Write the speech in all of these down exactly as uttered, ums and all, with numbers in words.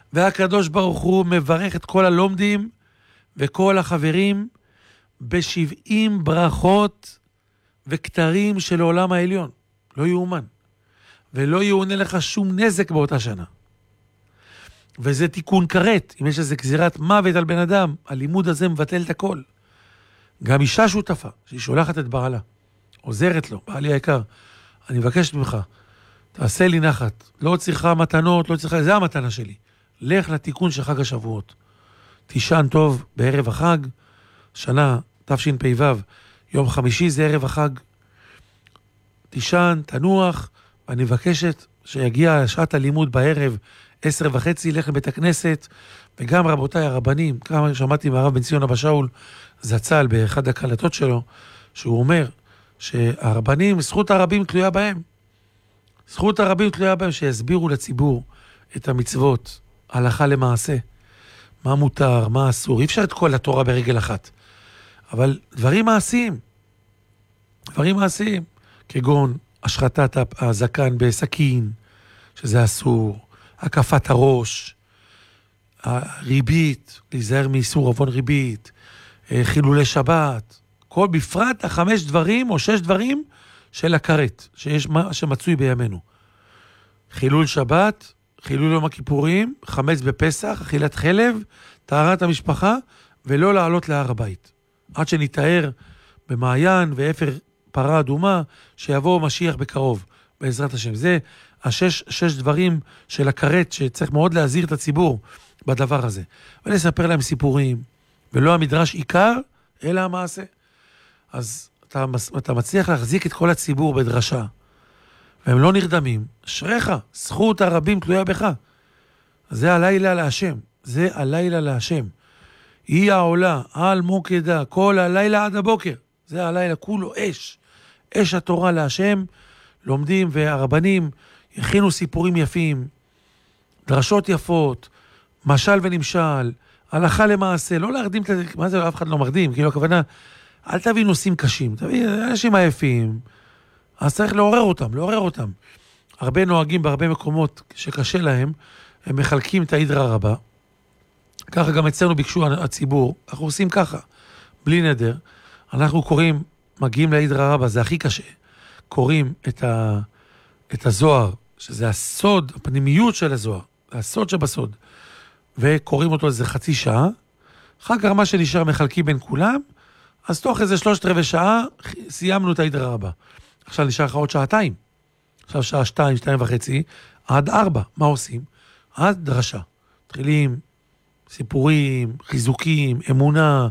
והקדוש ברוך הוא מברך את כל הלומדים וכל החברים בשבעים ברכות וכתרים של העולם העליון. לא יאומן. ולא יאונה לך שום נזק באותה שנה. וזה תיקון קראת. אם יש איזה גזירת מוות על בן אדם, הלימוד הזה מבטל את הכל. גם אישה שותפה, שהיא שולחת את בעלה, עוזרת לו, בעלי היקר, אני מבקשת ממך, תעשה לי נחת, לא צריכה מתנות, לא צריכה, זה המתנה שלי. לך לתיקון של חג השבועות. תישן טוב בערב החג, שנה תשפ"ו, יום חמישי זה ערב החג. תישן, תנוח, ואני מבקשת שיגיע שעת הלימוד בערב, עשר וחצי, לך לבית הכנסת, וגם רבותיי הרבנים, כמה שמעתי מהרב בן ציון אבא שאול, זצ"ל באחד הקלטות שלו, שהוא אומר שהרבנים, זכות הרבים תלויה בהם. זכות הרבים תלויה בהם שיסבירו לציבור את המצוות, הלכה למעשה. מה מותר, מה אסור. אי אפשר את כל התורה ברגל אחת. אבל דברים מעשיים. דברים מעשיים. כגון השחטת הזקן בסכין, שזה אסור. הקפת הראש. הריבית, להיזהר מאיסור עוון ריבית. חילולי שבת. כל בפרט החמש דברים או שש דברים של הכרת, שיש מה שמצוי בימינו. חילול שבת, חילול יום הכיפורים, חמץ בפסח, אכילת חלב, טהרת המשפחה, ולא לעלות להר הבית. עד שנתאר במעיין ואפר פרה אדומה, שיבוא משיח בקרוב, בעזרת השם. זה השש שש דברים של הכרת, שצריך מאוד להזהיר את הציבור בדבר הזה. ולספר להם סיפורים, ולא המדרש עיקר, אלא המעשה. אז אתה, אתה מצליח להחזיק את כל הציבור בדרשה, והם לא נרדמים. אשריך, זכות הרבים תלויה בך. זה הלילה להשם. זה הלילה להשם. היא העולה על מוקדה, כל הלילה עד הבוקר. זה הלילה כולו אש. אש התורה להשם. לומדים והרבנים הכינו סיפורים יפים, דרשות יפות, משל ונמשל, הלכה למעשה. לא להרדים, מה זה? אף אחד לא מרדים. כאילו הכוונה, אל תביא נושאים קשים. תביא אנשים עייפים. אז צריך לעורר אותם, לעורר אותם. הרבה נוהגים בהרבה מקומות שקשה להם, הם מחלקים את ההידרה רבה. ככה גם אצלנו ביקשו הציבור, אנחנו עושים ככה, בלי נדר. אנחנו קוראים, מגיעים להידרה רבה, זה הכי קשה. קוראים את, ה, את הזוהר, שזה הסוד, הפנימיות של הזוהר, הסוד שבסוד. וקוראים אותו איזה חצי שעה. אחר כך מה שנשאר מחלקים בין כולם, אז תוך איזה שלושת רבעי שעה, סיימנו את ההידרה רבה. עכשיו נשאר לך עוד שעתיים. עכשיו שעה שתיים, שתיים וחצי, עד ארבע. מה עושים? עד דרשה. מתחילים סיפורים, חיזוקים, אמונה,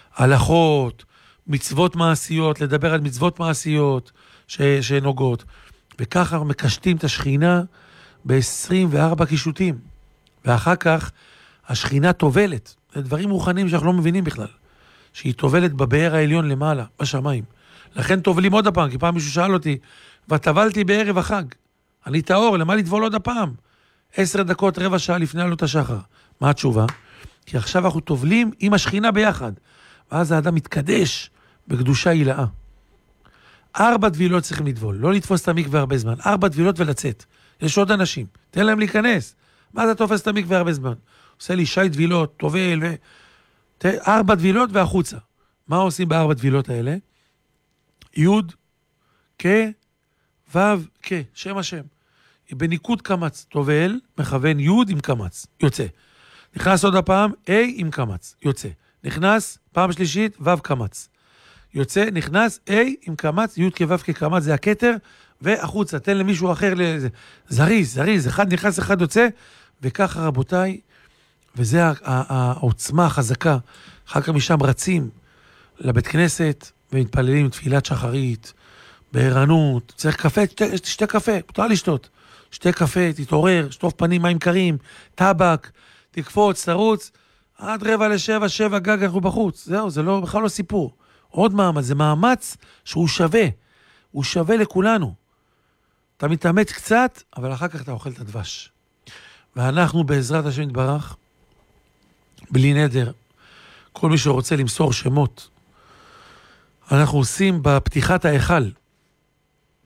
הלכות, מצוות מעשיות, לדבר על מצוות מעשיות ש... שנוגעות. וככה מקשטים את השכינה ב-עשרים וארבע קישוטים. ואחר כך השכינה תובלת. זה דברים מוכנים שאנחנו לא מבינים בכלל. שהיא תובלת בבאר העליון למעלה, בשמיים. לכן תובלים עוד הפעם, כי פעם מישהו שאל אותי, וטבלתי בערב החג. אני טהור, למה לטבול עוד הפעם? עשר דקות, רבע שעה לפני עלות השחר. מה התשובה? כי עכשיו אנחנו טובלים עם השכינה ביחד. ואז האדם מתקדש בקדושה הילאה. ארבע דבילות צריכים לטבול, לא לתפוס את המקווה הרבה זמן. ארבע דבילות ולצאת. יש עוד אנשים, תן להם להיכנס. מה אתה תופס את המקווה הרבה זמן? עושה לי שי דבילות, טובל, ו... ארבע דבילות והחוצה. מה עושים בארבע דבילות האלה? יוד, כ, וו, כ, שם השם. בניקוד קמץ, טובל, מכוון יוד עם קמץ, יוצא. נכנס עוד הפעם, A עם קמץ, יוצא. נכנס, פעם שלישית, וו קמץ. יוצא, נכנס, A עם קמץ, יוד כוו כקמץ, זה הכתר, והחוצה, תן למישהו אחר, לזה. זריז, זריז, אחד נכנס, אחד יוצא, וככה רבותיי, וזה העוצמה החזקה. אחר כך משם רצים לבית כנסת, ומתפללים תפילת שחרית, בערנות, צריך קפה, שתי קפה, מותר לשתות. שתי קפה, תתעורר, שטוף פנים, מים קרים, טבק, תקפוץ, תרוץ, עד רבע לשבע, שבע גג, אנחנו בחוץ. זהו, זה לא, בכלל לא סיפור. עוד מאמץ, זה מאמץ שהוא שווה. הוא שווה לכולנו. אתה מתאמץ קצת, אבל אחר כך אתה אוכל את הדבש. ואנחנו בעזרת השם יתברך, בלי נדר, כל מי שרוצה למסור שמות, אנחנו עושים בפתיחת ההיכל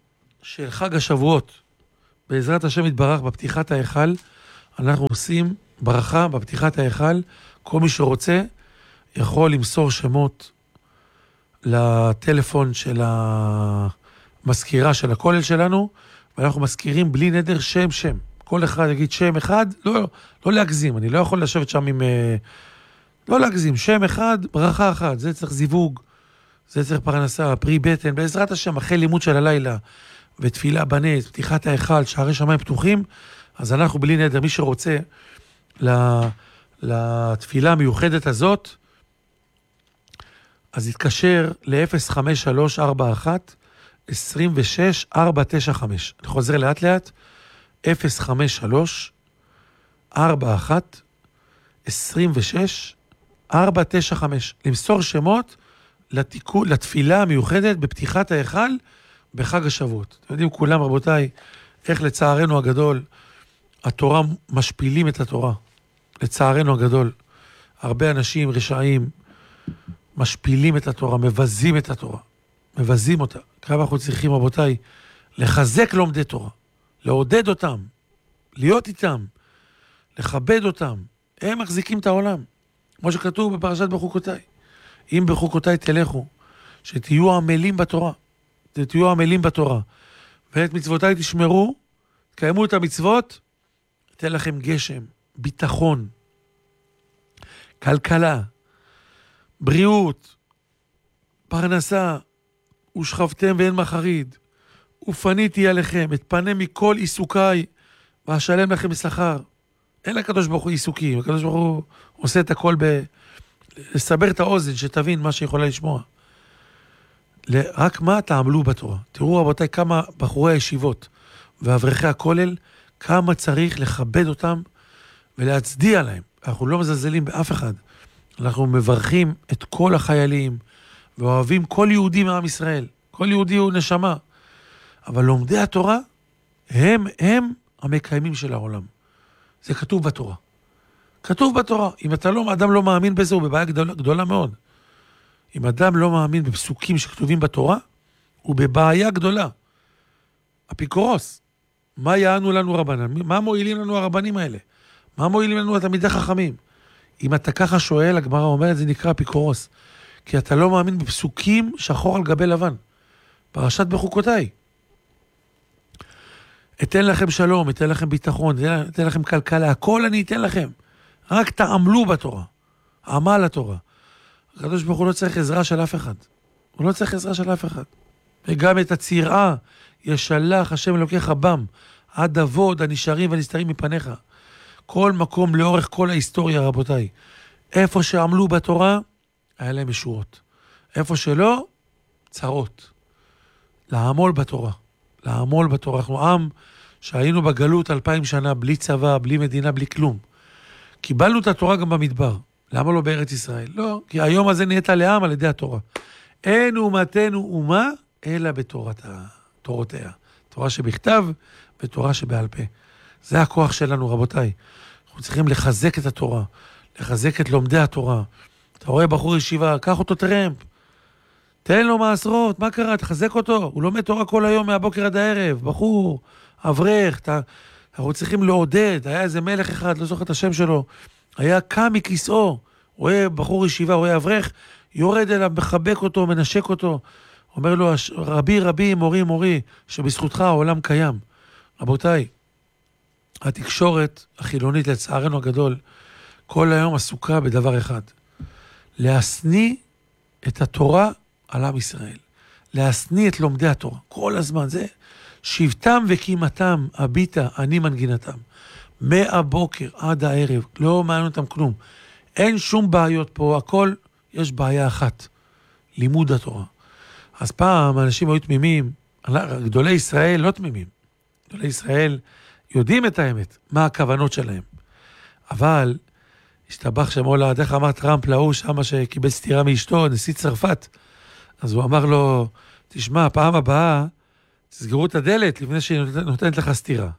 של חג השבועות, בעזרת השם יתברך, בפתיחת ההיכל, אנחנו עושים ברכה בפתיחת ההיכל, כל מי שרוצה יכול למסור שמות לטלפון של המזכירה של הכולל שלנו, ואנחנו מזכירים בלי נדר שם שם. כל אחד יגיד שם אחד, לא, לא להגזים, אני לא יכול לשבת שם עם... לא להגזים, שם אחד, ברכה אחת, זה צריך זיווג, זה צריך פרנסה, פרי בטן, בעזרת השם, אחרי לימוד של הלילה, ותפילה בנס, פתיחת ההיכל, שערי שמיים פתוחים, אז אנחנו בלי נדר, מי שרוצה לתפילה המיוחדת הזאת, אז יתקשר ל-אפס חמש שלוש ארבע אחת עשרים ושש ארבע תשע חמש. אני חוזר לאט לאט, אפס חמש שלוש ארבע אחת עשרים ושש ארבע תשע חמש. למסור שמות לתיקו, לתפילה המיוחדת בפתיחת ההיכל בחג השבועות. אתם יודעים כולם, רבותיי, איך לצערנו הגדול, התורה משפילים את התורה. לצערנו הגדול, הרבה אנשים רשעים משפילים את התורה, מבזים את התורה, מבזים אותה. כמה אנחנו צריכים, רבותיי, לחזק לומדי תורה, לעודד אותם, להיות איתם, לכבד אותם. הם מחזיקים את העולם. כמו שכתוב בפרשת בחוקותיי. אם בחוקותיי תלכו, שתהיו עמלים בתורה, תהיו עמלים בתורה, ואת מצוותיי תשמרו, תקיימו את המצוות, תן לכם גשם, ביטחון, כלכלה, בריאות, פרנסה, ושכבתם ואין מחריד, ופניתי עליכם, את פנה מכל עיסוקיי, ואשלם לכם שכר. אין לקדוש ברוך הוא עיסוקים, הקדוש ברוך הוא עושה את הכל ב... לסבר את האוזן, שתבין מה שיכולה לשמוע. רק מה תעמלו בתורה. תראו רבותיי כמה בחורי הישיבות ואברכי הכולל, כמה צריך לכבד אותם ולהצדיע להם. אנחנו לא מזלזלים באף אחד. אנחנו מברכים את כל החיילים ואוהבים כל יהודי מעם ישראל. כל יהודי הוא נשמה. אבל לומדי התורה הם, הם המקיימים של העולם. זה כתוב בתורה. כתוב בתורה. אם אתה לא, אדם לא מאמין בזה, הוא בבעיה גדולה, גדולה מאוד. אם אדם לא מאמין בפסוקים שכתובים בתורה, הוא בבעיה גדולה. אפיקורוס. מה יענו לנו רבנן? מה מועילים לנו הרבנים האלה? מה מועילים לנו התלמידי חכמים? אם אתה ככה שואל, הגמרא אומרת, זה נקרא אפיקורוס. כי אתה לא מאמין בפסוקים שחור על גבי לבן. פרשת בחוקותיי. אתן לכם שלום, אתן לכם ביטחון, אתן לכם כלכלה, הכל אני אתן לכם. רק תעמלו בתורה. עמל לתורה. הקדוש ברוך הוא לא צריך עזרה של אף אחד. הוא לא צריך עזרה של אף אחד. וגם את הצירעה ישלח השם אלוקיך בם, עד אבוד הנשארים והנסתרים מפניך. כל מקום לאורך כל ההיסטוריה, רבותיי. איפה שעמלו בתורה, היה להם ישועות. איפה שלא, צרות. לעמול בתורה. לעמול בתורה. אנחנו עם שהיינו בגלות אלפיים שנה, בלי צבא, בלי מדינה, בלי כלום. קיבלנו את התורה גם במדבר. למה לא בארץ ישראל? לא, כי היום הזה נהיית לעם על ידי התורה. אין אומתנו אומה, אלא בתורתה, תורותיה. תורה שבכתב ותורה שבעל פה. זה הכוח שלנו, רבותיי. אנחנו צריכים לחזק את התורה, לחזק את לומדי התורה. אתה רואה בחור ישיבה, קח אותו טרמפ, תן לו מעשרות, מה קרה? תחזק אותו. הוא לומד תורה כל היום מהבוקר עד הערב. בחור, אברך, אתה... אנחנו צריכים לעודד. היה איזה מלך אחד, לא זוכר את השם שלו, היה קם מכיסאו, רואה בחור ישיבה, רואה אברך, יורד אליו, מחבק אותו, מנשק אותו, אומר לו, רבי רבי, מורי מורי, שבזכותך העולם קיים. רבותיי, התקשורת החילונית לצערנו הגדול, כל היום עסוקה בדבר אחד, להסניא את התורה על עם ישראל, להסניא את לומדי התורה, כל הזמן, זה שבטם וקימתם, הביטה, אני מנגינתם, מהבוקר עד הערב, לא מעניין אותם כלום, אין שום בעיות פה, הכל, יש בעיה אחת, לימוד התורה. אז פעם אנשים היו תמימים, גדולי ישראל לא תמימים, גדולי ישראל יודעים את האמת, מה הכוונות שלהם, אבל השתבח שמו לעד, איך אמר טראמפ להוא שמה שקיבל סתירה מאשתו, נשיא צרפת, אז הוא אמר לו, תשמע, פעם הבאה, תסגרו את הדלת לפני שהיא נותנת לך סתירה.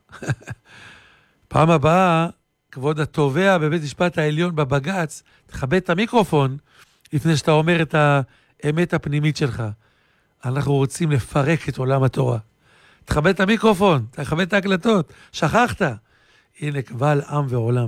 פעם הבאה, כבוד התובע בבית משפט העליון בבגץ, תכבד את המיקרופון לפני שאתה אומר את האמת הפנימית שלך. אנחנו רוצים לפרק את עולם התורה. תכבד את המיקרופון, תכבד את ההקלטות, שכחת. הנה קבל עם ועולם.